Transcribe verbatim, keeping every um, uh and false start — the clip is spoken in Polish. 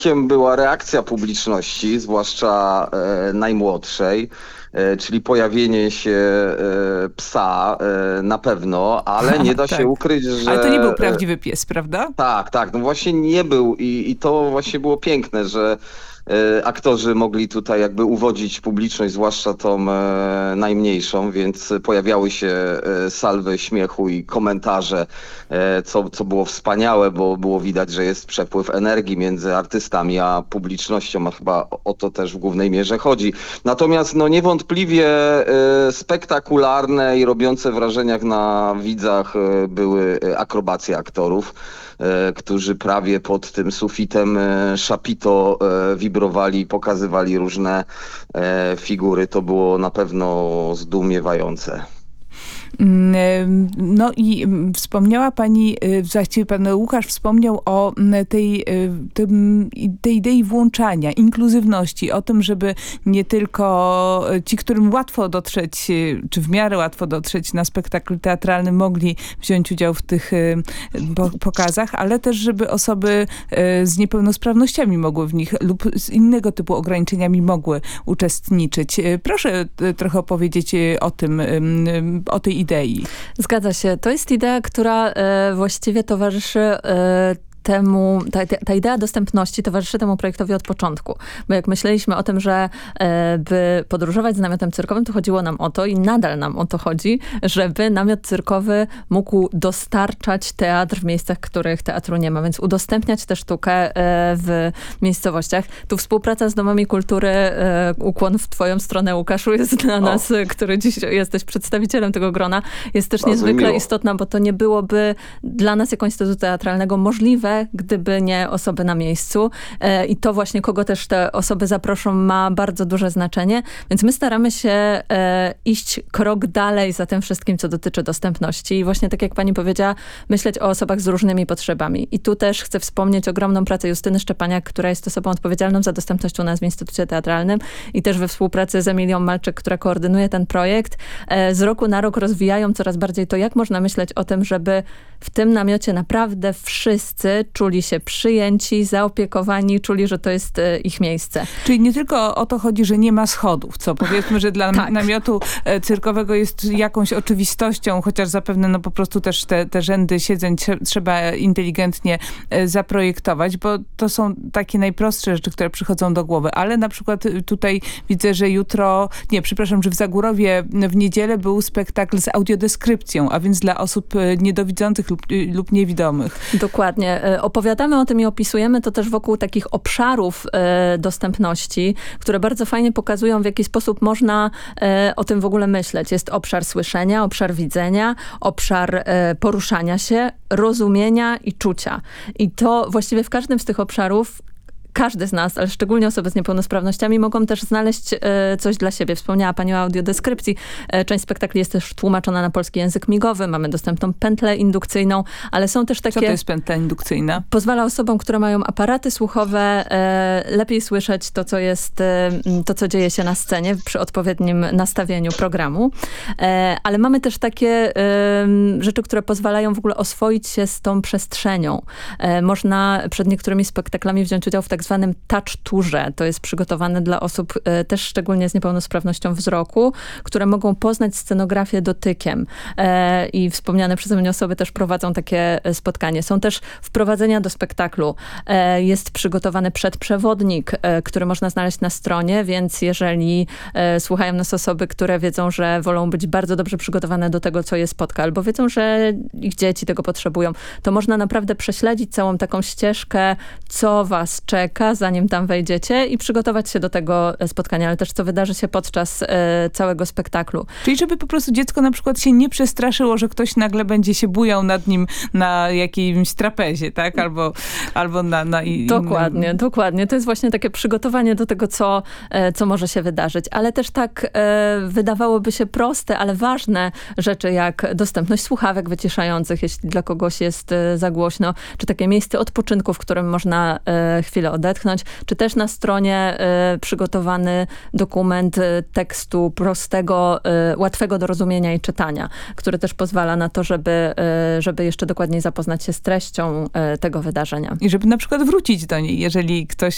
była reakcja publiczności, zwłaszcza e, najmłodszej, e, czyli pojawienie się e, psa e, na pewno, ale nie da Tak. się ukryć, że... Ale to nie był prawdziwy pies, prawda? Tak, tak, no właśnie nie był i, i to właśnie było piękne, że e, aktorzy mogli tutaj jakby uwodzić publiczność, zwłaszcza tą e, najmniejszą, więc pojawiały się e, salwy śmiechu i komentarze, e, co, co było wspaniałe, bo było widać, że jest przepływ energii między artystami a publicznością, a chyba o, o to też w głównej mierze chodzi. Natomiast no niewątpliwie e, spektakularne i robiące wrażenia na widzach e, były akrobacje aktorów, e, którzy prawie pod tym sufitem e, szapito e, wibrowali, pokazywali różne e, figury. To było na pewno zdumiewające. No i wspomniała pani, właściwie pan Łukasz wspomniał o tej, tym, tej idei włączania, inkluzywności, o tym, żeby nie tylko ci, którym łatwo dotrzeć, czy w miarę łatwo dotrzeć na spektakl teatralny, mogli wziąć udział w tych pokazach, ale też, żeby osoby z niepełnosprawnościami mogły w nich lub z innego typu ograniczeniami mogły uczestniczyć. Proszę trochę opowiedzieć o tym, o tej idei. Zgadza się. To jest idea, która e, właściwie towarzyszy e, temu, ta, ta idea dostępności towarzyszy temu projektowi od początku. Bo jak myśleliśmy o tym, że e, by podróżować z namiotem cyrkowym, to chodziło nam o to i nadal nam o to chodzi, żeby namiot cyrkowy mógł dostarczać teatr w miejscach, których teatru nie ma, więc udostępniać tę sztukę e, w miejscowościach. Tu współpraca z domami kultury, e, ukłon w twoją stronę, Łukaszu, jest dla o. nas, który dziś jesteś przedstawicielem tego grona, jest też Bardzo niezwykle miło. istotna, bo to nie byłoby dla nas jako Instytutu Teatralnego możliwe, gdyby nie osoby na miejscu. E, I to właśnie, kogo też te osoby zaproszą, ma bardzo duże znaczenie. Więc my staramy się e, iść krok dalej za tym wszystkim, co dotyczy dostępności. I właśnie tak jak pani powiedziała, myśleć o osobach z różnymi potrzebami. I tu też chcę wspomnieć ogromną pracę Justyny Szczepaniak, która jest osobą odpowiedzialną za dostępność u nas w Instytucie Teatralnym i też we współpracy z Emilią Malczyk, która koordynuje ten projekt. E, z roku na rok rozwijają coraz bardziej to, jak można myśleć o tym, żeby w tym namiocie naprawdę wszyscy czuli się przyjęci, zaopiekowani, czuli, że to jest e, ich miejsce. Czyli nie tylko o to chodzi, że nie ma schodów, co powiedzmy, że dla Tak. namiotu e, cyrkowego jest jakąś oczywistością, chociaż zapewne no po prostu też te, te rzędy siedzeń trze- trzeba inteligentnie e, zaprojektować, bo to są takie najprostsze rzeczy, które przychodzą do głowy. Ale na przykład tutaj widzę, że jutro, nie, przepraszam, że w Zagórowie w niedzielę był spektakl z audiodeskrypcją, a więc dla osób e, niedowidzących lub, lub niewidomych. Dokładnie. E, Opowiadamy o tym i opisujemy to też wokół takich obszarów e, dostępności, które bardzo fajnie pokazują, w jaki sposób można e, o tym w ogóle myśleć. Jest obszar słyszenia, obszar widzenia, obszar e, poruszania się, rozumienia i czucia. I to właściwie w każdym z tych obszarów każdy z nas, ale szczególnie osoby z niepełnosprawnościami, mogą też znaleźć e, coś dla siebie. Wspomniała pani o audiodeskrypcji. E, część spektakli jest też tłumaczona na polski język migowy. Mamy dostępną pętlę indukcyjną, ale są też takie... Co to jest pętla indukcyjna? Pozwala osobom, które mają aparaty słuchowe, e, lepiej słyszeć to, co jest, e, to, co dzieje się na scenie przy odpowiednim nastawieniu programu. E, ale mamy też takie e, rzeczy, które pozwalają w ogóle oswoić się z tą przestrzenią. E, można przed niektórymi spektaklami wziąć udział w tak zwanym touch tourze. To jest przygotowane dla osób e, też szczególnie z niepełnosprawnością wzroku, które mogą poznać scenografię dotykiem. E, I wspomniane przeze mnie osoby też prowadzą takie spotkanie. Są też wprowadzenia do spektaklu. E, jest przygotowany przedprzewodnik, e, który można znaleźć na stronie, więc jeżeli e, słuchają nas osoby, które wiedzą, że wolą być bardzo dobrze przygotowane do tego, co je spotka, albo wiedzą, że ich dzieci tego potrzebują, to można naprawdę prześledzić całą taką ścieżkę, co was czeka, zanim tam wejdziecie i przygotować się do tego spotkania, ale też co wydarzy się podczas e, całego spektaklu. Czyli żeby po prostu dziecko na przykład się nie przestraszyło, że ktoś nagle będzie się bujał nad nim na jakimś trapezie, tak? Albo, albo na, na innym... Dokładnie, dokładnie. To jest właśnie takie przygotowanie do tego, co, e, co może się wydarzyć. Ale też tak e, wydawałoby się proste, ale ważne rzeczy, jak dostępność słuchawek wyciszających, jeśli dla kogoś jest e, za głośno, czy takie miejsce odpoczynku, w którym można e, chwilę odetchnąć, czy też na stronie y, przygotowany dokument y, tekstu prostego, y, łatwego do rozumienia i czytania, który też pozwala na to, żeby, y, żeby jeszcze dokładniej zapoznać się z treścią y, tego wydarzenia. I żeby na przykład wrócić do niej, jeżeli ktoś